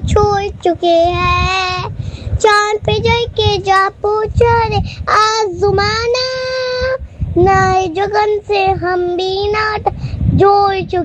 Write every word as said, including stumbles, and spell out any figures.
छोड़ चुके हैं। चांद पे जाके जा पूछा रे आज़माना, नए जुगन से हम भी नाता जोड़ चुके